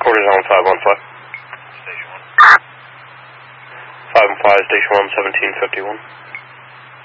Quarters on 515. Station 1. 515, Station 1, 1751.